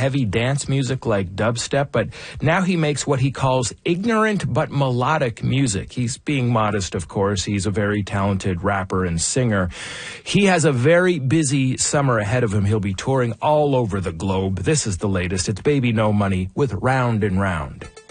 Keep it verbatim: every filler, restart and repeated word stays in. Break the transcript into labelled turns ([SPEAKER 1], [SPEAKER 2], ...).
[SPEAKER 1] heavy dance music like dubstep, but now he makes what he calls ignorant but melodic music. He's being modest, of course. He's a very talented rapper and singer. He has a very busy summer ahead of him. He'll be touring all over the globe. This is the latest. It's Baby No Money with Round and Round.